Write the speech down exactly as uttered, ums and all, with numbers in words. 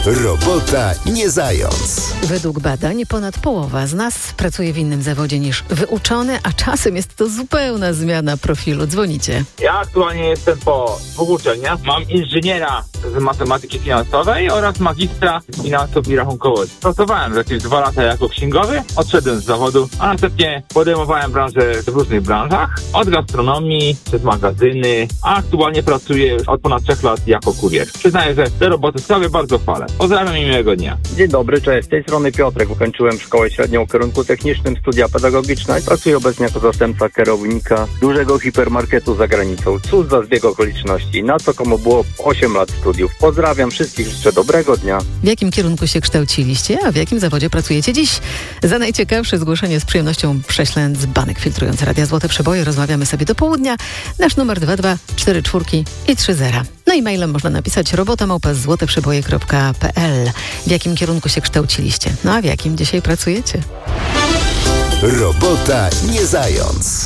Robota nie zając. Według badań ponad połowa z nas pracuje w innym zawodzie niż wyuczony, a czasem jest to zupełna zmiana profilu. Dzwonicie. Ja aktualnie jestem po dwóch uczelniach. Mam inżyniera z matematyki finansowej oraz magistra z finansów i rachunkowości. Pracowałem jakieś dwa lata jako księgowy, odszedłem z zawodu, a następnie podejmowałem branżę w różnych branżach, od gastronomii przez magazyny, a aktualnie pracuję już od ponad trzech lat jako kurier. Przyznaję, że te roboty sobie bardzo chwalę. Pozdrawiam i miłego dnia. Dzień dobry, cześć. Z tej strony Piotrek. Ukończyłem szkołę średnią o kierunku technicznym, studia pedagogiczne. Pracuję obecnie jako zastępca kierownika dużego hipermarketu za granicą. Cóż za zbieg okoliczności. Na co komu było osiem lat studiów. Pozdrawiam wszystkich, życzę dobrego dnia. W jakim kierunku się kształciliście, a w jakim zawodzie pracujecie dziś? Za najciekawsze zgłoszenie z przyjemnością prześlę dzbanek filtrujący Radia Złote Przeboje. Rozmawiamy sobie do południa. Nasz numer dwa dwa cztery cztery i trzy zera. No i mailem można napisać robota małpa złoteprzeboje kropka pe el. W jakim kierunku się kształciliście? No a w jakim dzisiaj pracujecie? Robota nie zając.